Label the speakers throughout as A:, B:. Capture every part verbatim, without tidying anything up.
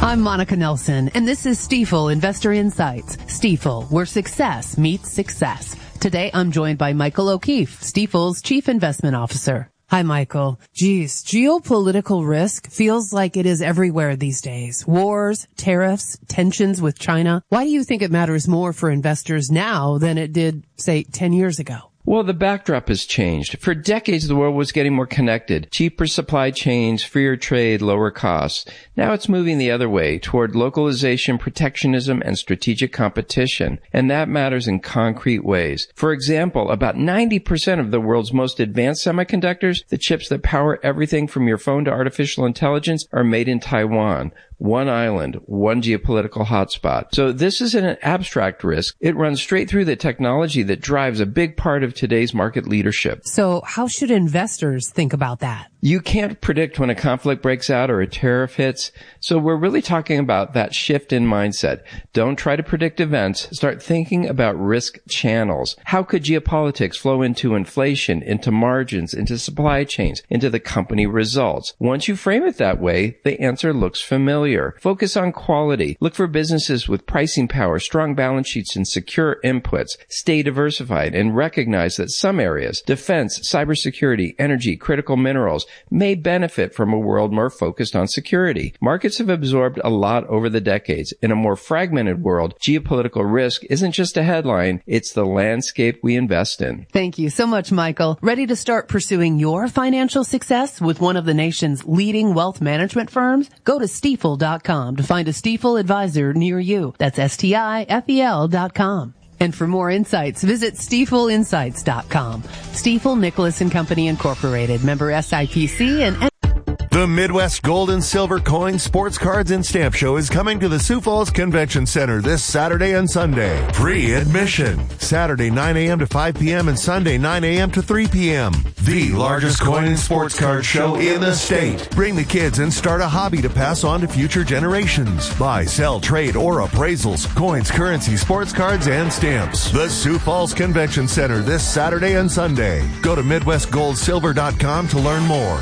A: I'm Monica Nelson, and this is Stifel Investor Insights. Stifel, where success meets success. Today, I'm joined by Michael O'Keefe, Stifel's Chief Investment Officer. Hi, Michael. Geez, geopolitical risk feels like it is everywhere these days. Wars, tariffs, tensions with China. Why do you think it matters more for investors now than it did, say, ten years ago?
B: Well, the backdrop has changed. For decades, the world was getting more connected. Cheaper supply chains, freer trade, lower costs. Now it's moving the other way toward localization, protectionism, and strategic competition. And that matters in concrete ways. For example, about ninety percent of the world's most advanced semiconductors, the chips that power everything from your phone to artificial intelligence, are made in Taiwan. One island, one geopolitical hotspot. So this isn't an abstract risk. It runs straight through the technology that drives a big part of today's market leadership.
A: So how should investors think about that?
B: You can't predict when a conflict breaks out or a tariff hits. So we're really talking about that shift in mindset. Don't try to predict events. Start thinking about risk channels. How could geopolitics flow into inflation, into margins, into supply chains, into the company results? Once you frame it that way, the answer looks familiar. Focus on quality. Look for businesses with pricing power, strong balance sheets, and secure inputs. Stay diversified and recognize that some areas, defense, cybersecurity, energy, critical minerals, may benefit from a world more focused on security. Markets have absorbed a lot over the decades. In a more fragmented world, geopolitical risk isn't just a headline, it's the landscape we invest in.
A: Thank you so much, Michael. Ready to start pursuing your financial success with one of the nation's leading wealth management firms? Go to Stifel dot com to find a Stifel advisor near you. That's S T I F E L dot com. And for more insights, visit Stifel Insights dot com. Stifel Nicholas and Company Incorporated, member S I P C and
C: The Midwest Gold and Silver Coin Sports Cards and Stamp Show is coming to the Sioux Falls Convention Center this Saturday and Sunday. Free admission. Saturday nine a.m. to five p.m. and Sunday nine a.m. to three p.m. The largest coin and sports card show in the state. Bring the kids and start a hobby to pass on to future generations. Buy, sell, trade, or appraisals, coins, currency, sports cards, and stamps. The Sioux Falls Convention Center this Saturday and Sunday. Go to Midwest Gold Silver dot com to learn more.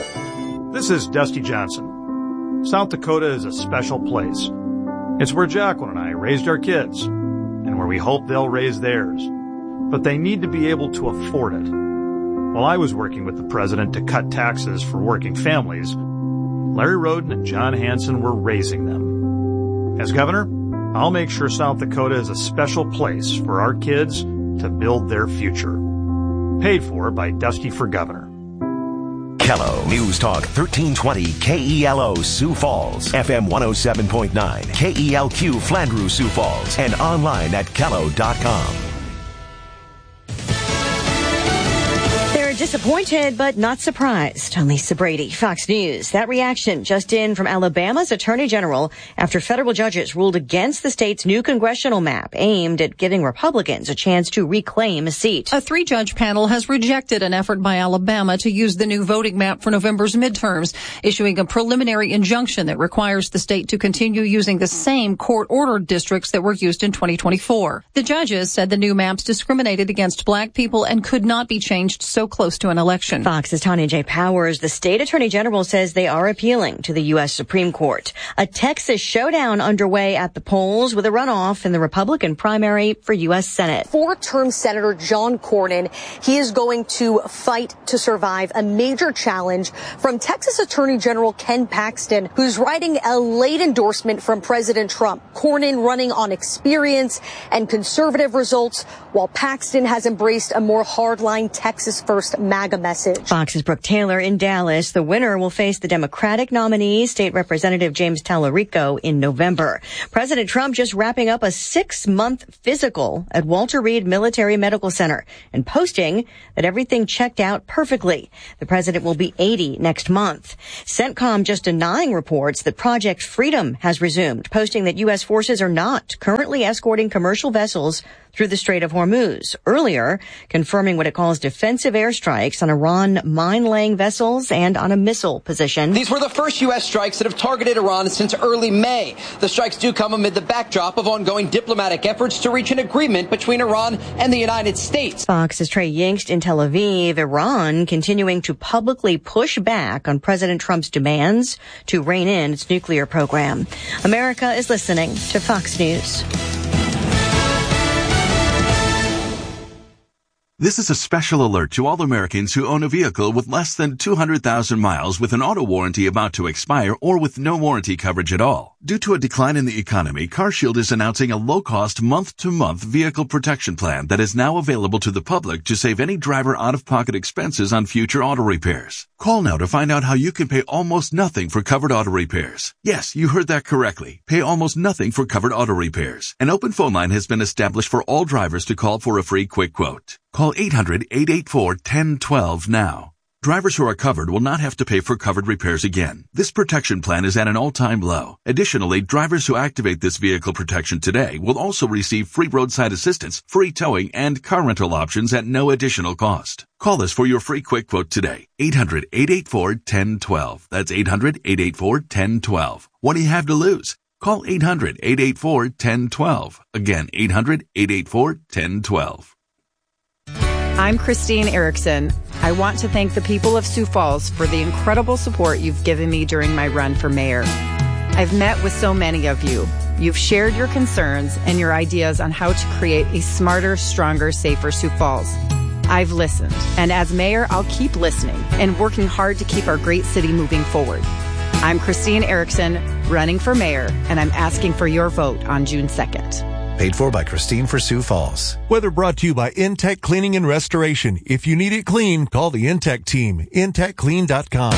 D: This is Dusty Johnson. South Dakota is a special place. It's where Jacqueline and I raised our kids, and where we hope they'll raise theirs. But they need to be able to afford it. While I was working with the president to cut taxes for working families, Larry Roden and John Hanson were raising them. As governor, I'll make sure South Dakota is a special place for our kids to build their future. Paid for by Dusty for Governor.
E: Kello News Talk thirteen twenty K E L O Sioux Falls, F M one oh seven point nine, K E L Q Flandreau Sioux Falls, and online at kello dot com.
F: Disappointed but not surprised. I'm Lisa Brady, Fox News. That reaction just in from Alabama's Attorney General after federal judges ruled against the state's new congressional map aimed at giving Republicans a chance to reclaim a seat.
G: A three-judge panel has rejected an effort by Alabama to use the new voting map for November's midterms, issuing a preliminary injunction that requires the state to continue using the same court-ordered districts that were used in twenty twenty-four. The judges said the new maps discriminated against black people and could not be changed so close to an election.
F: Fox's Tanya J. Powers, the state attorney general, says they are appealing to the U S Supreme Court. A Texas showdown underway at the polls with a runoff in the Republican primary for U S Senate.
H: Four-term Senator John Cornyn, he is going to fight to survive a major challenge from Texas Attorney General Ken Paxton, who's writing a late endorsement from President Trump. Cornyn running on experience and conservative results, while Paxton has embraced a more hardline Texas first MAGA message.
F: Fox's Brooke Taylor in Dallas. The winner will face the Democratic nominee, State Representative James Tallarico, in November. President Trump just wrapping up a six-month physical at Walter Reed Military Medical Center and posting that everything checked out perfectly. The president will be eighty next month. CENTCOM just denying reports that Project Freedom has resumed, posting that U S forces are not currently escorting commercial vessels through the Strait of Hormuz. Earlier, confirming what it calls defensive airstrikes strikes on Iran mine-laying vessels and on a missile position.
I: These were the first U S strikes that have targeted Iran since early May. The strikes do come amid the backdrop of ongoing diplomatic efforts to reach an agreement between Iran and the United States.
F: Fox's Trey Yingst in Tel Aviv. Iran continuing to publicly push back on President Trump's demands to rein in its nuclear program. America is listening to Fox News.
J: This is a special alert to all Americans who own a vehicle with less than two hundred thousand miles with an auto warranty about to expire or with no warranty coverage at all. Due to a decline in the economy, CarShield is announcing a low-cost month-to-month vehicle protection plan that is now available to the public to save any driver out-of-pocket expenses on future auto repairs. Call now to find out how you can pay almost nothing for covered auto repairs. Yes, you heard that correctly. Pay almost nothing for covered auto repairs. An open phone line has been established for all drivers to call for a free quick quote. Call eight hundred, eight eight four, one zero one two now. Drivers who are covered will not have to pay for covered repairs again. This protection plan is at an all-time low. Additionally, drivers who activate this vehicle protection today will also receive free roadside assistance, free towing, and car rental options at no additional cost. Call us for your free quick quote today. eight hundred, eight eight four, one zero one two. That's eight hundred, eight eight four, one zero one two. What do you have to lose? Call eight hundred, eight eight four, one zero one two. Again, eight hundred, eight eight four, one zero one two.
K: I'm Christine Erickson. I want to thank the people of Sioux Falls for the incredible support you've given me during my run for mayor. I've met with so many of you. You've shared your concerns and your ideas on how to create a smarter, stronger, safer Sioux Falls. I've listened, and as mayor, I'll keep listening and working hard to keep our great city moving forward. I'm Christine Erickson, running for mayor, and I'm asking for your vote on June second.
L: Paid for by Christine for Sioux Falls.
C: Weather brought to you by Intech Cleaning and Restoration. If you need it clean, call the Intech team. intech clean dot com.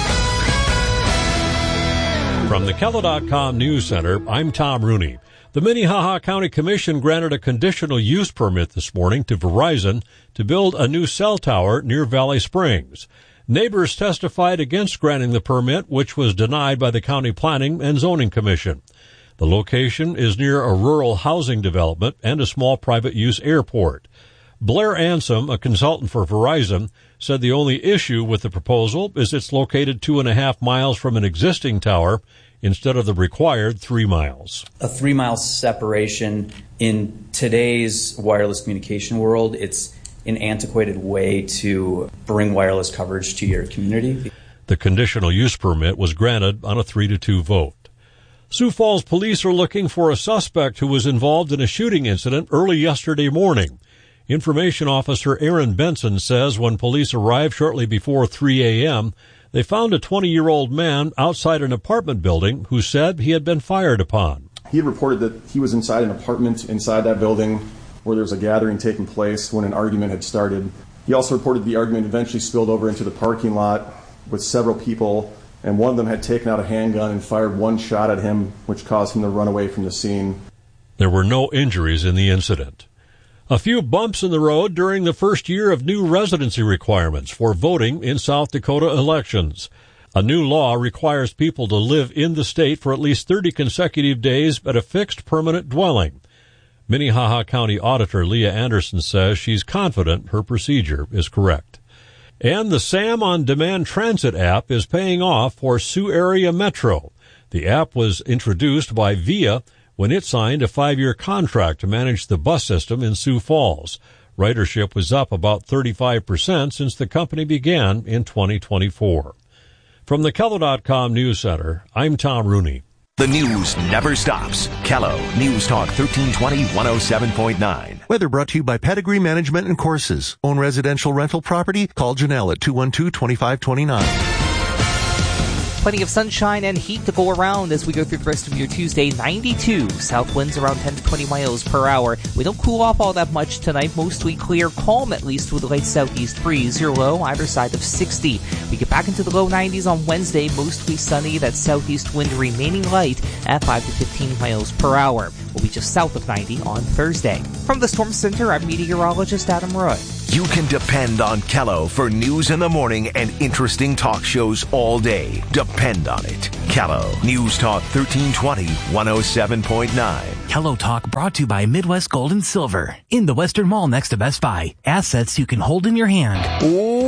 M: From the Kello dot com News Center, I'm Tom Rooney. The Minnehaha County Commission granted a conditional use permit this morning to Verizon to build a new cell tower near Valley Springs. Neighbors testified against granting the permit, which was denied by the County Planning and Zoning Commission. The location is near a rural housing development and a small private-use airport. Blair Ansom, a consultant for Verizon, said the only issue with the proposal is it's located two and a half miles from an existing tower instead of the required three miles.
N: A three-mile separation in today's wireless communication world, it's an antiquated way to bring wireless coverage to your community.
M: The conditional use permit was granted on a three to two vote. Sioux Falls police are looking for a suspect who was involved in a shooting incident early yesterday morning. Information Officer Aaron Benson says when police arrived shortly before three a.m., they found a twenty-year-old man outside an apartment building who said he had been fired upon.
O: He had reported that he was inside an apartment inside that building where there was a gathering taking place when an argument had started. He also reported the argument eventually spilled over into the parking lot with several people, and one of them had taken out a handgun and fired one shot at him, which caused him to run away from the scene.
M: There were no injuries in the incident. A few bumps in the road during the first year of new residency requirements for voting in South Dakota elections. A new law requires people to live in the state for at least thirty consecutive days at a fixed permanent dwelling. Minnehaha County Auditor Leah Anderson says she's confident her procedure is correct. And the SAM On Demand Transit app is paying off for Sioux Area Metro. The app was introduced by Via when it signed a five-year contract to manage the bus system in Sioux Falls. Ridership was up about thirty-five percent since the company began in twenty twenty-four. From the Kello dot com News Center, I'm Tom Rooney.
E: The news never stops. Kello News Talk thirteen twenty, one oh seven point nine.
C: Weather brought to you by Pedigree Management and Courses. Own residential rental property? Call Janelle at two one two, two five two nine.
P: Plenty of sunshine and heat to go around as we go through the rest of your Tuesday. ninety-two. South winds around ten to twenty miles per hour. We don't cool off all that much tonight. Mostly clear, calm at least with a light southeast breeze. Your low either side of sixty. We get back into the low nineties on Wednesday. Mostly sunny. That southeast wind remaining light at five to fifteen miles per hour. We'll be just south of ninety on Thursday. From the Storm Center, I'm meteorologist Adam Roy.
E: You can depend on Kello for news in the morning and interesting talk shows all day. Depend on it. Kello News Talk thirteen twenty, one oh seven point nine.
Q: Kello Talk brought to you by Midwest Gold and Silver in the Western Mall next to Best Buy. Assets you can hold in your hand.
R: Ooh.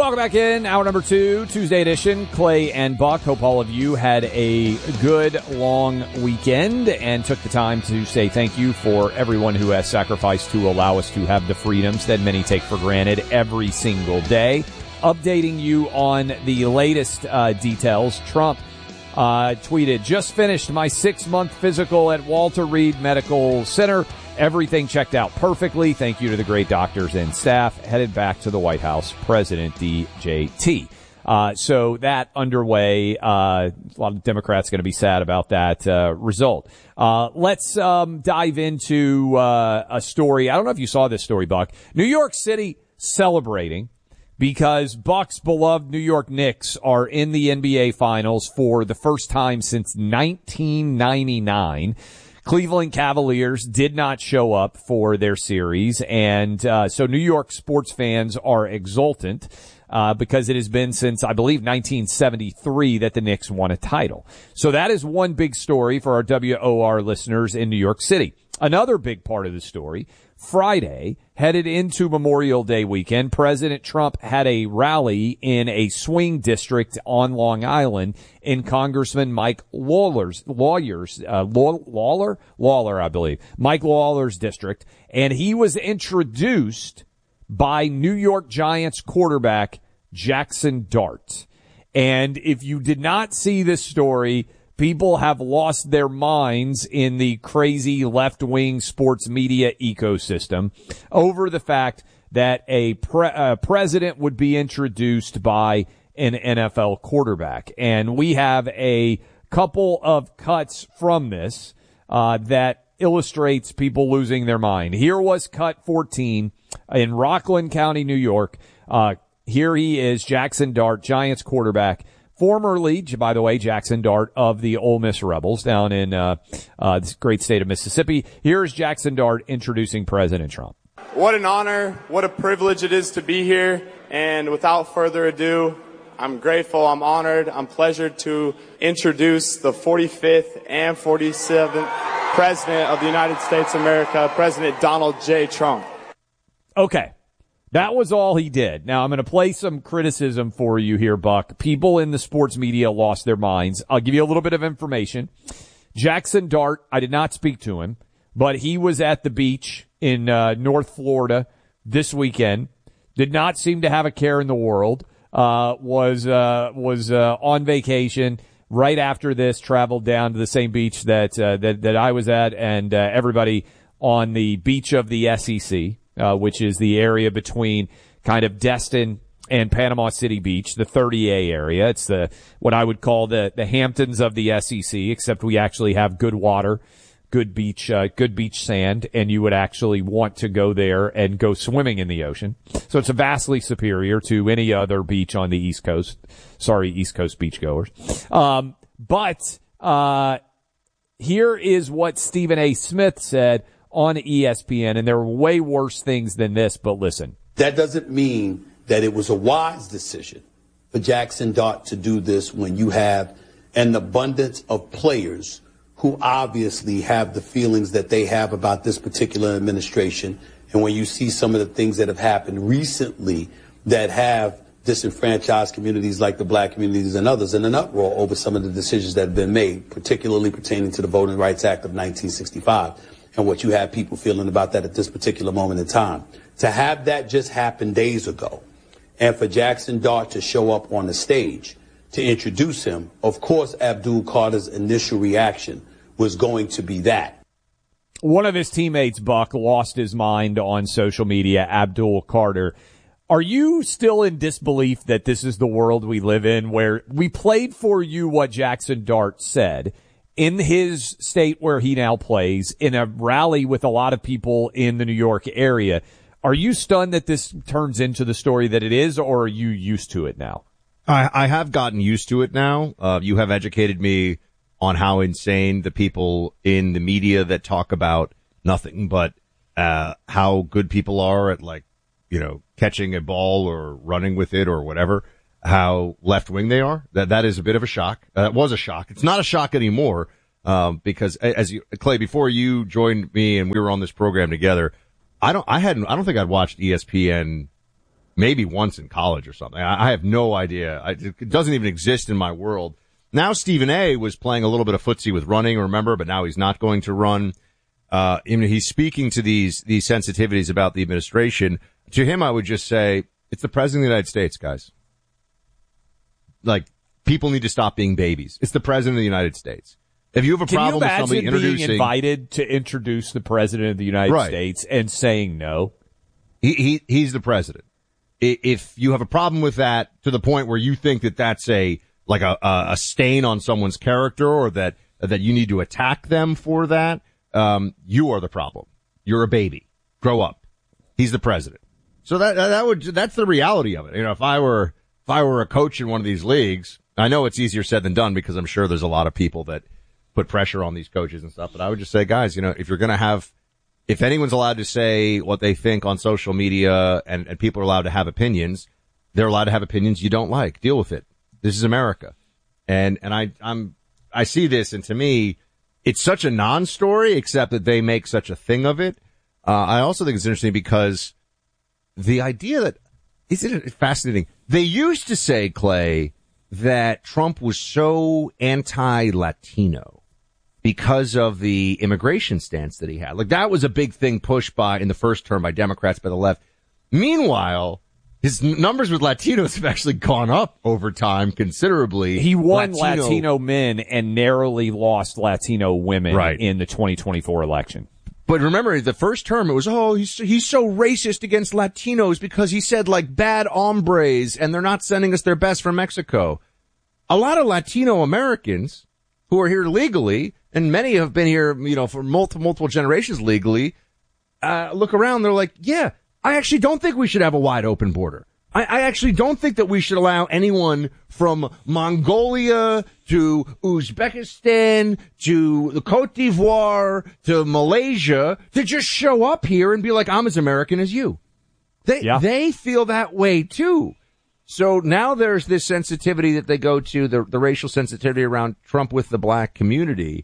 R: Welcome back in. Hour number two, Tuesday edition. Clay and Buck. Hope all of you had a good, long weekend and took the time to say thank you for everyone who has sacrificed to allow us to have the freedoms that many take for granted every single day. Updating you on the latest uh, details. Trump uh, tweeted, just finished my six-month physical at Walter Reed Medical Center. Everything checked out perfectly. Thank you to the great doctors and staff. Headed back to the White House, President D J T. Uh, so that underway. Uh, a lot of Democrats going to be sad about that uh, result. Uh, let's um, dive into uh, a story. I don't know if you saw this story, Buck. New York City celebrating because Buck's beloved New York Knicks are in the N B A Finals for the first time since nineteen ninety-nine. Cleveland Cavaliers did not show up for their series, and uh, so New York sports fans are exultant uh, because it has been since, I believe, nineteen seventy-three that the Knicks won a title. So that is one big story for our W O R listeners in New York City. Another big part of the story, Friday, headed into Memorial Day weekend, President Trump had a rally in a swing district on Long Island in Congressman Mike Lawler's, lawyers, uh, Lawler? Lawler, I believe. Mike Lawler's district. And he was introduced by New York Giants quarterback Jackson Dart. And if you did not see this story, people have lost their minds in the crazy left-wing sports media ecosystem over the fact that a pre- uh, president would be introduced by an N F L quarterback. And we have a couple of cuts from this uh, that illustrates people losing their mind. Here was cut fourteen in Rockland County, New York. Uh, here he is, Jackson Dart, Giants quarterback. Formerly, by the way, Jackson Dart of the Ole Miss Rebels down in uh, uh, this great state of Mississippi. Here's Jackson Dart introducing President Trump.
S: What an honor, what a privilege it is to be here. And without further ado, I'm grateful, I'm honored, I'm pleasured to introduce the forty-fifth and forty-seventh President of the United States of America, President Donald J. Trump.
R: Okay. That was all he did. Now, I'm going to play some criticism for you here, Buck. People in the sports media lost their minds. I'll give you a little bit of information. Jackson Dart, I did not speak to him, but he was at the beach in uh, North Florida this weekend. Did not seem to have a care in the world. Uh, was uh, was uh, on vacation. Right after this, traveled down to the same beach that uh, that, that I was at, and uh, everybody on the beach of the S E C. Uh, which is the area between kind of Destin and Panama City Beach, the thirty A area. It's the what I would call the the Hamptons of the S E C, except we actually have good water, good beach, uh, good beach sand, and you would actually want to go there and go swimming in the ocean. So it's vastly superior to any other beach on the East Coast. Sorry, East Coast beachgoers. Um, but uh, here is what Stephen A. Smith said on E S P N, and there were way worse things than this, but listen.
T: That doesn't mean that it was a wise decision for Jackson Dart to do this when you have an abundance of players who obviously have the feelings that they have about this particular administration. And when you see some of the things that have happened recently that have disenfranchised communities like the black communities and others in an uproar over some of the decisions that have been made, particularly pertaining to the Voting Rights Act of nineteen sixty-five. And what you have people feeling about that at this particular moment in time. To have that just happen days ago, and for Jackson Dart to show up on the stage to introduce him, of course, Abdul Carter's initial reaction was going to be that.
R: One of his teammates, Buck, lost his mind on social media, Abdul Carter. Are you still in disbelief that this is the world we live in, where we played for you what Jackson Dart said in his state where he now plays, in a rally with a lot of people in the New York area? Are you stunned that this turns into the story that it is, or are you used to it now?
U: I, I have gotten used to it now. Uh, you have educated me on how insane the people in the media that talk about nothing but uh how good people are at, like, you know, catching a ball or running with it or whatever, how left-wing they are. That That is a bit of a shock. That uh, was a shock. It's not a shock anymore, um, because as you, Clay, before you joined me and we were on this program together, I don't, I hadn't, I don't think I'd watched E S P N maybe once in college or something. I, I have no idea. I, it doesn't even exist in my world. Now Stephen A. was playing a little bit of footsie with running, remember, but now he's not going to run. Uh, I mean, he's speaking to these, these sensitivities about the administration. To him, I would just say, it's the president of the United States, guys. Like, people need to stop being babies. It's the president of the United States. If you have a
R: Can
U: problem
R: you
U: with somebody
R: imagine
U: introducing,
R: being invited to introduce the president of the United
U: Right.
R: States and saying no?
U: He, he, he's the president. If you have a problem with that to the point where you think that that's a, like a, a stain on someone's character or that, that you need to attack them for that, um, you are the problem. You're a baby. Grow up. He's the president. So that, that would, that's the reality of it. You know, if I were, if I were a coach in one of these leagues, I know it's easier said than done because I'm sure there's a lot of people that put pressure on these coaches and stuff, but I would just say, guys, you know, if you're going to have, if anyone's allowed to say what they think on social media and, and people are allowed to have opinions, they're allowed to have opinions you don't like. Deal with it. This is America. And, and I, I'm, I see this, and to me, it's such a non-story, except that they make such a thing of it. Uh, I also think it's interesting because the idea that, isn't it fascinating? They used to say, Clay, that Trump was so anti-Latino because of the immigration stance that he had. Like, that was a big thing pushed by, in the first term, by Democrats, by the left. Meanwhile, his n- numbers with Latinos have actually gone up over time considerably.
R: He won
U: Latino,
R: Latino men and narrowly lost Latino women
U: Right.
R: in the twenty twenty-four election.
U: But remember, the first term, it was, oh, he's, he's so racist against Latinos because he said, like, bad hombres, and they're not sending us their best from Mexico. A lot of Latino Americans who are here legally, and many have been here, you know, for multiple, multiple generations legally, uh, look around, they're like, yeah, I actually don't think we should have a wide open border. I, I actually don't think that we should allow anyone from Mongolia to Uzbekistan to the Cote d'Ivoire to Malaysia to just show up here and be like, I'm as American as you. They,
R: Yeah.
U: they feel that way too. So now there's this sensitivity that they go to, the, the racial sensitivity around Trump with the black community.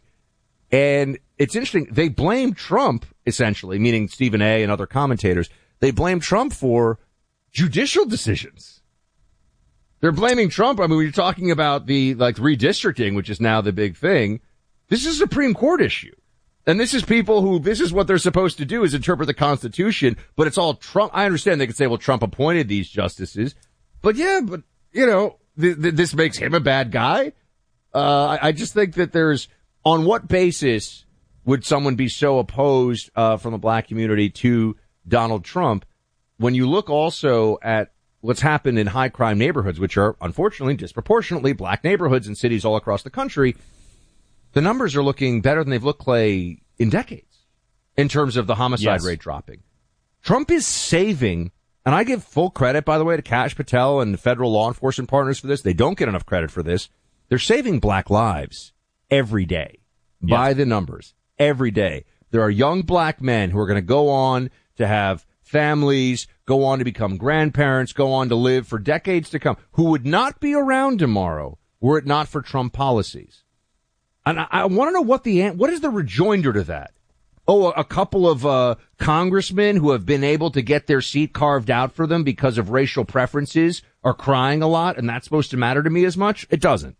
U: And it's interesting. They blame Trump, essentially, meaning Stephen A. and other commentators. They blame Trump for judicial decisions. They're blaming Trump. I mean, when you're talking about the, like, redistricting, which is now the big thing, this is a Supreme Court issue. And this is people who, this is what they're supposed to do, is interpret the Constitution, but it's all Trump. I understand they could say, well, Trump appointed these justices. But yeah, but, you know, th- th- this makes him a bad guy. Uh, I, I just think that there's, on what basis would someone be so opposed, uh, from the black community to Donald Trump? When you look also at what's happened in high crime neighborhoods, which are unfortunately disproportionately black neighborhoods in cities all across the country, the numbers are looking better than they've looked, Clay, in decades in terms of the homicide
R: Yes.
U: rate dropping. Trump is saving, and I give full credit, by the way, to Kash Patel and the federal law enforcement partners for this. They don't get enough credit for this. They're saving black lives every day by the numbers every day. There are young black men who are going to go on to have families, go on to become grandparents, go on to live for decades to come, who would not be around tomorrow were it not for Trump policies. And I, I want to know what the, what is the rejoinder to that? Oh, a, a couple of, uh, congressmen who have been able to get their seat carved out for them because of racial preferences are crying a lot, and that's supposed to matter to me as much? It doesn't.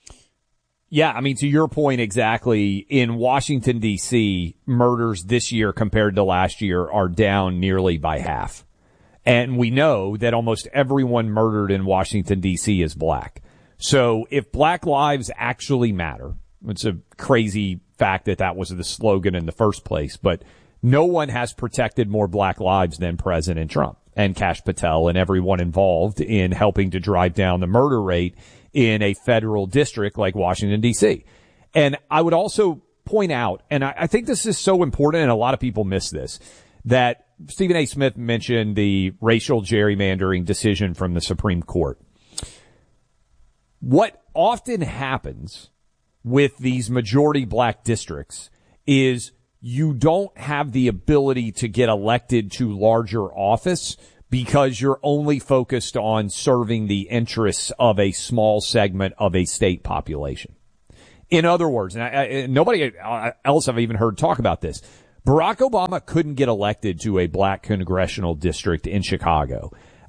R: Yeah, I mean, to your point exactly, in Washington, D C, murders this year compared to last year are down nearly by half. And we know that almost everyone murdered in Washington, D C is black. So if black lives actually matter, it's a crazy fact that that was the slogan in the first place, but no one has protected more black lives than President Trump and Kash Patel and everyone involved in helping to drive down the murder rate in a federal district like Washington, D C. And I would also point out, and I, I think this is so important, and a lot of people miss this, that Stephen A. Smith mentioned the racial gerrymandering decision from the Supreme Court. What often happens with these majority black districts is you don't have the ability to get elected to larger office because you're only focused on serving the interests of a small segment of a state population. In other words, and I, I, nobody else I've even heard talk about this, Barack Obama couldn't get elected to a black congressional district in Chicago.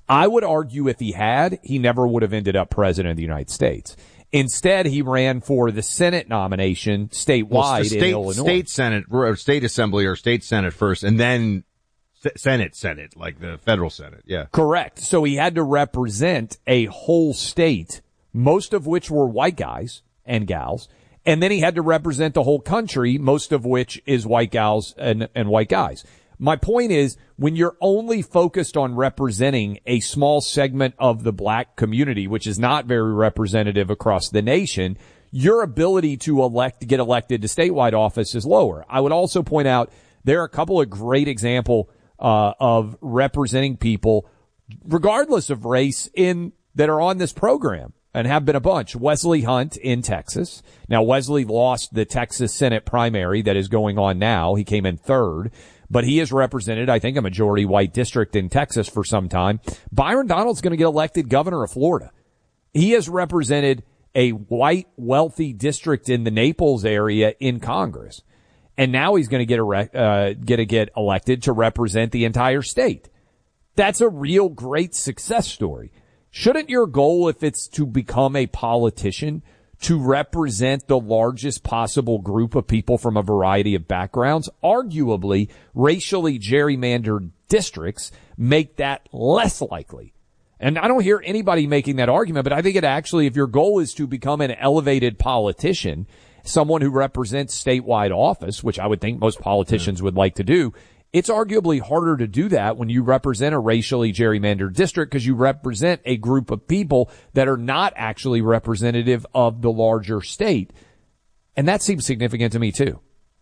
R: I would argue if he had, he never would have ended up president of the United States. Instead, he ran for the Senate nomination statewide
U: well, state,
R: in Illinois.
U: State Senate, or state assembly or state Senate first, and then Senate, Senate, like the federal Senate. Yeah.
R: Correct. So he had to represent a whole state, most of which were white guys and gals. And then he had to represent the whole country, most of which is white gals and, and white guys. My point is, when you're only focused on representing a small segment of the black community, which is not very representative across the nation, your ability to elect, to get elected to statewide office is lower. I would also point out there are a couple of great examples uh, of representing people, regardless of race, in that are on this program and have been a bunch. Wesley Hunt in Texas. Now, Wesley lost the Texas Senate primary that is going on now. He came in third. But he has represented, I think, a majority white district in Texas for some time. Byron Donald's going to get elected governor of Florida. He has represented a white, wealthy district in the Naples area in Congress. And now he's going to get, a, uh, get to get elected to represent the entire state. That's a real great success story. Shouldn't your goal, if it's to become a politician, to represent the largest possible group of people from a variety of backgrounds? Arguably, racially gerrymandered districts make that less likely. And I don't hear anybody making that argument, but I think it actually, if your goal is to become an elevated politician, someone who represents statewide office, which I would think most politicians would like to do, it's arguably harder to do that when you represent a racially gerrymandered district because you represent a group of people that are not actually representative of the larger state. And that seems significant to me too.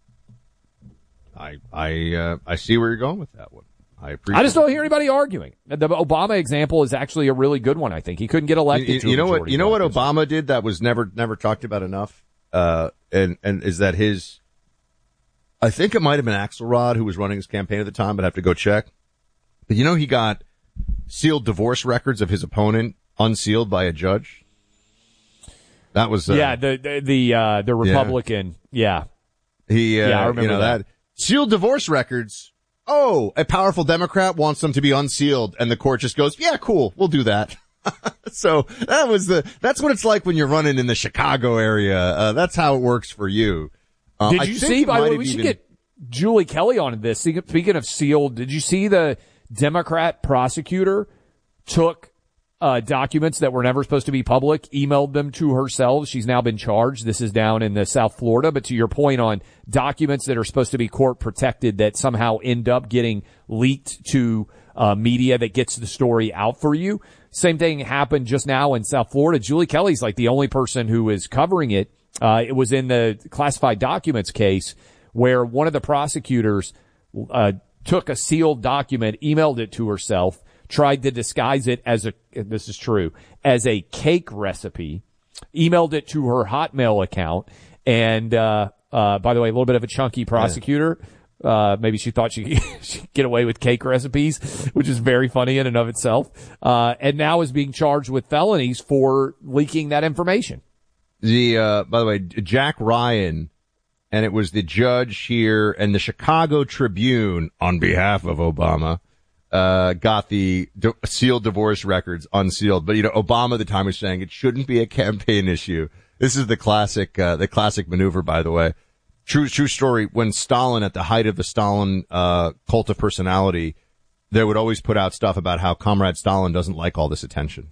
U: I I uh, I see where you're going with that one. I appreciate
R: I just don't hear anybody arguing. The Obama example is actually a really good one, I think. He couldn't get elected
U: you,
R: to
U: you
R: a
U: know what you know what
R: district.
U: Obama did that was never never talked about enough? Uh and and is that his I think it might have been Axelrod who was running his campaign at the time, but I have to go check. But you know, he got sealed divorce records of his opponent unsealed by a judge. That was, uh,
R: yeah, the, the, the, uh, the Republican. Yeah.
U: yeah. He, uh,
R: yeah, I remember
U: you know, that. that. Sealed divorce records. Oh, a powerful Democrat wants them to be unsealed. And the court just goes, yeah, cool. We'll do that. So that was the, that's what it's like when you're running in the Chicago area. Uh, that's how it works for you. Uh,
R: did
U: I
R: you see, by the way, we
U: even...
R: should get Julie Kelly on this. Speaking of sealed, did you see the Democrat prosecutor took uh, documents that were never supposed to be public, emailed them to herself? She's now been charged. This is down in the South Florida. But to your point on documents that are supposed to be court protected that somehow end up getting leaked to uh, media that gets the story out for you. Same thing happened just now in South Florida. Julie Kelly's like the only person who is covering it. Uh, it was in the classified documents case where one of the prosecutors, uh, took a sealed document, emailed it to herself, tried to disguise it as a, this is true, as a cake recipe, emailed it to her Hotmail account. And, uh, uh, by the way, a little bit of a chunky prosecutor. Uh, maybe she thought she could get away with cake recipes, which is very funny in and of itself. Uh, and now is being charged with felonies for leaking that information.
U: The, uh, by the way, Jack Ryan, and it was the judge here and the Chicago Tribune on behalf of Obama, uh, got the di- sealed divorce records unsealed. But, you know, Obama at the time was saying it shouldn't be a campaign issue. This is the classic, uh, the classic maneuver, by the way. True, true story. When Stalin, at the height of the Stalin, uh, cult of personality, they would always put out stuff about how Comrade Stalin doesn't like all this attention.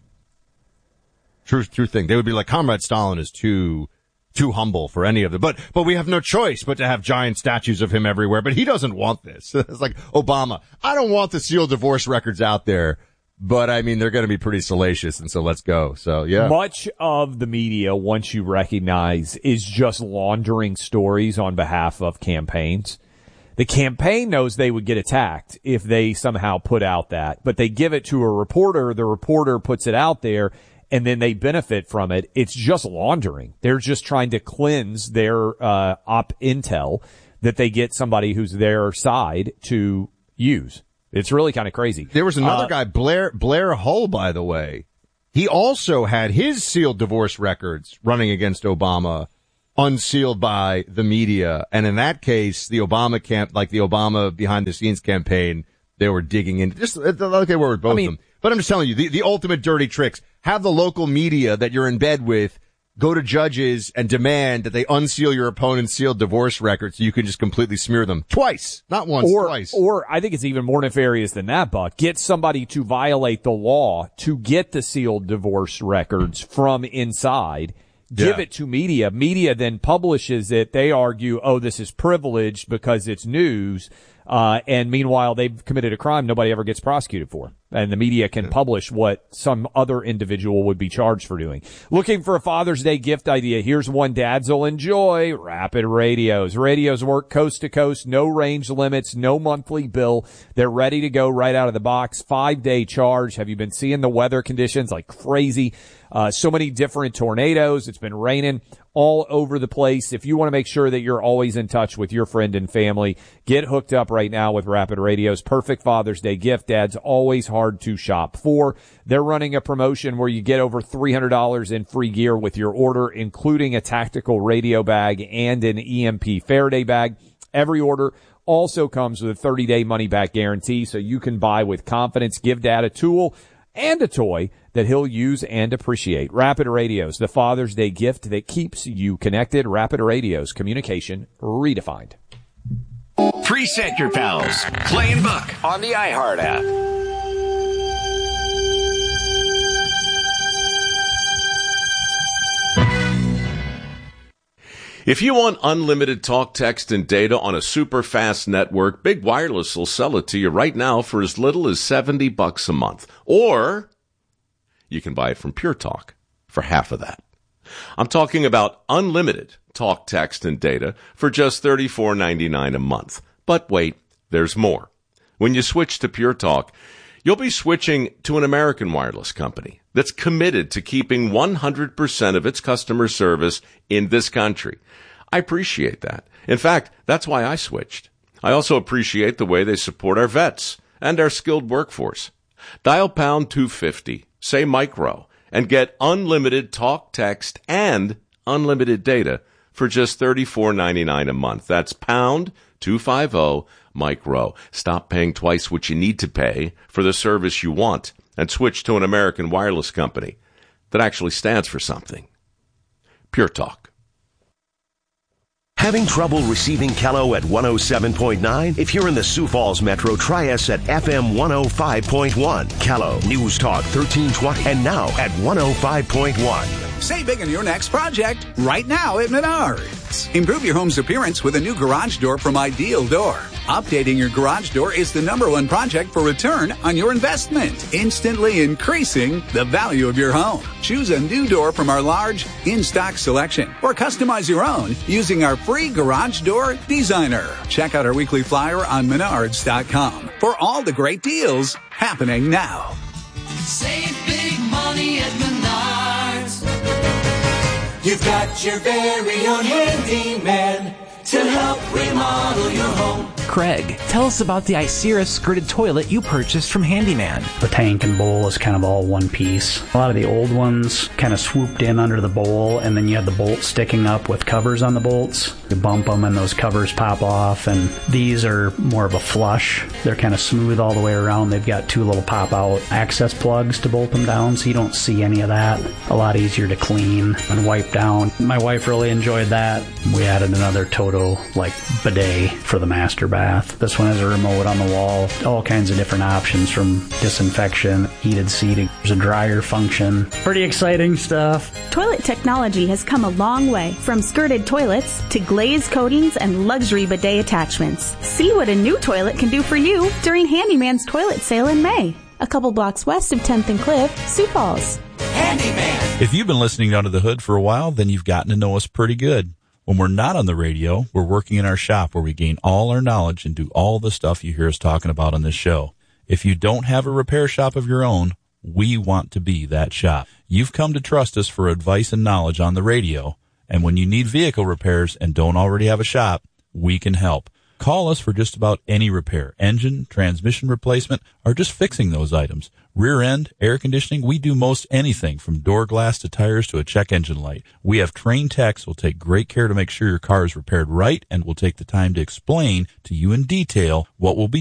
U: True, true thing. They would be like, Comrade Stalin is too, too humble for any of them. But, but we have no choice but to have giant statues of him everywhere. But he doesn't want this. It's like, Obama, I don't want the sealed divorce records out there. But I mean, they're going to be pretty salacious. And so let's go. So yeah.
R: Much of the media, once you recognize, is just laundering stories on behalf of campaigns. The campaign knows they would get attacked if they somehow put out that, but they give it to a reporter. The reporter puts it out there, and then they benefit from it. It's just laundering. They're just trying to cleanse their uh op intel that they get somebody who's their side to use. It's really kind of crazy.
U: There was another
R: uh,
U: guy, Blair Blair Hull, by the way. He also had his sealed divorce records running against Obama unsealed by the media. And in that case, the Obama camp, like the Obama behind the scenes campaign, they were digging in. Just, okay, we're with both
R: I mean,
U: of them. But I'm just telling you, the, the ultimate dirty tricks. Have the local media that you're in bed with go to judges and demand that they unseal your opponent's sealed divorce record so you can just completely smear them. Twice. Not once,
R: or,
U: twice.
R: Or I think it's even more nefarious than that, Buck. Get somebody to violate the law to get the sealed divorce records from inside. Give
U: Yeah.
R: it to media. Media then publishes it. They argue, oh, this is privileged because it's news. Uh, and meanwhile, they've committed a crime nobody ever gets prosecuted for. And the media can publish what some other individual would be charged for doing. Looking for a Father's Day gift idea? Here's one dads will enjoy. Rapid Radios. Radios work coast to coast, no range limits, no monthly bill. They're ready to go right out of the box. Five-day charge. Have you been seeing the weather conditions like crazy? Uh, so many different tornadoes. It's been raining all over the place. If you want to make sure that you're always in touch with your friend and family, get hooked up right now with Rapid Radios. Perfect Father's Day gift. Dad's always hard to shop for. They're running a promotion where you get over three hundred dollars in free gear with your order, including a tactical radio bag and an E M P Faraday bag. Every order also comes with a thirty-day money-back guarantee, so you can buy with confidence. Give Dad a tool and a toy that he'll use and appreciate. Rapid Radios, the Father's Day gift that keeps you connected. Rapid Radios, communication redefined.
E: Preset your pals. Clay and Buck on the iHeart app.
B: If you want unlimited talk, text, and data on a super fast network, Big Wireless will sell it to you right now for as little as seventy bucks a month. Or you can buy it from Pure Talk for half of that. I'm talking about unlimited talk, text, and data for just thirty-four ninety-nine a month. But wait, there's more. When you switch to Pure Talk, you'll be switching to an American wireless company that's committed to keeping one hundred percent of its customer service in this country. I appreciate that. In fact, that's why I switched. I also appreciate the way they support our vets and our skilled workforce. Dial pound two fifty, say micro, and get unlimited talk, text, and unlimited data for just thirty-four ninety-nine a month. That's pound two fifty, micro. Stop paying twice what you need to pay for the service you want and switch to an American wireless company that actually stands for something. Pure Talk.
E: Having trouble receiving Kello at one oh seven point nine? If you're in the Sioux Falls Metro, try us at F M one oh five point one. Kello, News Talk thirteen twenty, and now at one oh five point one.
V: Save big on your next project right now at Menards. Improve your home's appearance with a new garage door from Ideal Door. Updating your garage door is the number one project for return on your investment, instantly increasing the value of your home. Choose a new door from our large in-stock selection or customize your own using our free garage door designer. Check out our weekly flyer on menards dot com for all the great deals happening now.
W: Save big money at Menards. You've got your very own handyman to help remodel your home.
Q: Craig, tell us about the Isera skirted toilet you purchased from Handyman.
X: The tank and bowl is kind of all one piece. A lot of the old ones kind of swooped in under the bowl, and then you had the bolts sticking up with covers on the bolts. You bump them and those covers pop off, and these are more of a flush. They're kind of smooth all the way around. They've got two little pop-out access plugs to bolt them down, so you don't see any of that. A lot easier to clean and wipe down. My wife really enjoyed that. We added another Toto, like, bidet for the master bath. This one has a remote on the wall, all kinds of different options from disinfection, heated seating, there's a dryer function. Pretty exciting stuff.
Y: Toilet technology has come a long way, from skirted toilets to glazed coatings and luxury bidet attachments. See what a new toilet can do for you during Handyman's toilet sale in May. A couple blocks west of tenth and Cliff, Sioux Falls.
W: Handyman.
Z: If you've been listening Under the Hood for a while, then you've gotten to know us pretty good. When we're not on the radio, we're working in our shop where we gain all our knowledge and do all the stuff you hear us talking about on this show. If you don't have a repair shop of your own, we want to be that shop. You've come to trust us for advice and knowledge on the radio, and when you need vehicle repairs and don't already have a shop, we can help. Call us for just about any repair, engine, transmission replacement, or just fixing those items. Rear end, air conditioning, we do most anything from door glass to tires to a check engine light. We have trained techs who will take great care to make sure your car is repaired right and will take the time to explain to you in detail what will be